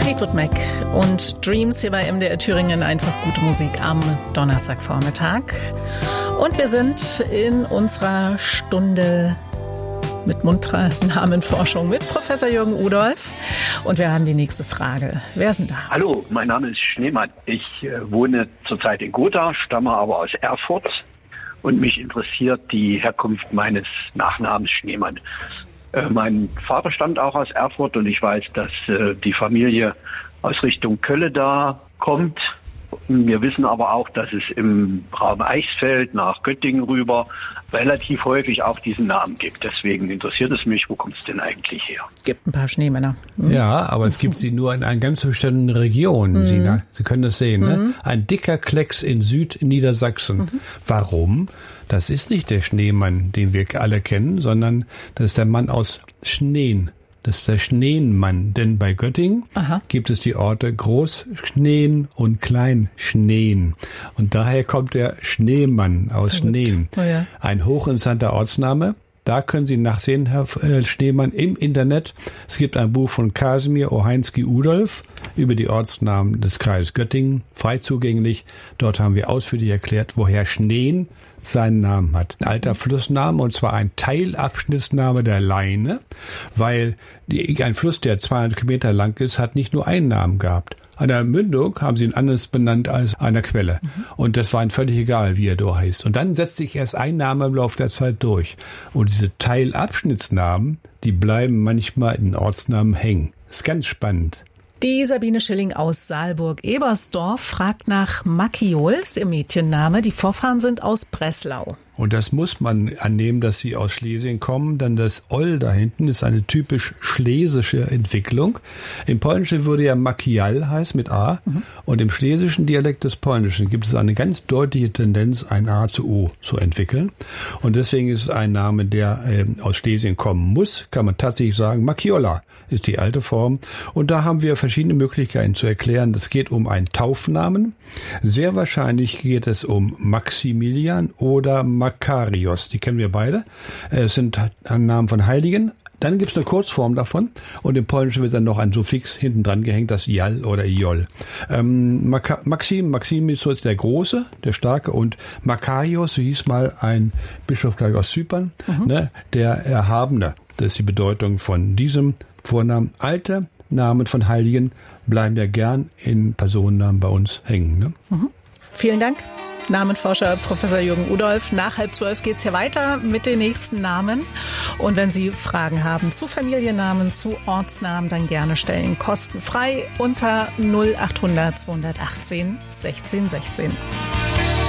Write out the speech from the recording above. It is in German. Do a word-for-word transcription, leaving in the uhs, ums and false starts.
Fleetwood Mac und Dreams hier bei M D R Thüringen. Einfach gute Musik am Donnerstagvormittag. Und wir sind in unserer Stunde mit munterer Namenforschung mit Professor Jürgen Udolph. Und wir haben die nächste Frage. Wer ist denn da? Hallo, mein Name ist Schneemann. Ich äh, wohne zurzeit in Gotha, stamme aber aus Erfurt. Und mich interessiert die Herkunft meines Nachnamens Schneemann. Äh, mein Vater stammt auch aus Erfurt und ich weiß, dass äh, die Familie aus Richtung Kölle da kommt. Wir wissen aber auch, dass es im Raum Eichsfeld nach Göttingen rüber relativ häufig auch diesen Namen gibt. Deswegen interessiert es mich, wo kommt es denn eigentlich her? Gibt ein paar Schneemänner. Mhm. Ja, aber es gibt sie nur in einer ganz bestimmten Region, mhm. Sina. Sie können das sehen, mhm. ne? Ein dicker Klecks in Südniedersachsen. Mhm. Warum? Das ist nicht der Schneemann, den wir alle kennen, sondern das ist der Mann aus Schneen. Das ist der Schneenmann, denn bei Göttingen Aha. gibt es die Orte Großschneen und Kleinschneen. Und daher kommt der Schneemann aus Schneen. Oh ja. Ein hochinteressanter Ortsname. Da können Sie nachsehen, Herr Schneemann, im Internet. Es gibt ein Buch von Kasimir Ohainski-Udolph über die Ortsnamen des Kreises Göttingen, frei zugänglich. Dort haben wir ausführlich erklärt, woher Schneen seinen Namen hat. Ein alter Flussname, und zwar ein Teilabschnittsname der Leine, weil die, ein Fluss, der zweihundert Kilometer lang ist, hat nicht nur einen Namen gehabt. An der Mündung haben sie ihn anders benannt als an der Quelle. Mhm. Und das war ihnen völlig egal, wie er da heißt. Und dann setzt sich erst ein Name im Laufe der Zeit durch. Und diese Teilabschnittsnamen, die bleiben manchmal in den Ortsnamen hängen. Das ist ganz spannend. Die Sabine Schilling aus Saalburg-Ebersdorf fragt nach Makiol, ist ihr Mädchenname. Die Vorfahren sind aus Breslau. Und das muss man annehmen, dass sie aus Schlesien kommen, denn das Oll da hinten ist eine typisch schlesische Entwicklung. Im Polnischen würde ja Makial heißen mit A, mhm. und im schlesischen Dialekt des Polnischen gibt es eine ganz deutliche Tendenz, ein A zu O zu entwickeln. Und deswegen ist es ein Name, der äh, aus Schlesien kommen muss, kann man tatsächlich sagen. Makiola ist die alte Form. Und da haben wir verschiedene Möglichkeiten zu erklären. Es geht um einen Taufnamen. Sehr wahrscheinlich geht es um Maximilian oder Makarios. Die kennen wir beide. Es sind Namen von Heiligen. Dann gibt es eine Kurzform davon. Und im Polnischen wird dann noch ein Suffix hinten dran gehängt, das Jal oder Jol. Ähm, Maka- Maxim, Maximus ist der Große, der Starke. Und Makarios, so hieß mal ein Bischof gleich aus Zypern, mhm. ne, der Erhabene. Das ist die Bedeutung von diesem Vornamen. Alte Namen von Heiligen bleiben ja gern in Personennamen bei uns hängen. Ne? Mhm. Vielen Dank, Namenforscher Professor Jürgen Udolph. Nach halb zwölf geht's hier weiter mit den nächsten Namen. Und wenn Sie Fragen haben zu Familiennamen, zu Ortsnamen, dann gerne stellen. Kostenfrei unter null acht hundert zweihundertachtzehn sechzehn sechzehn.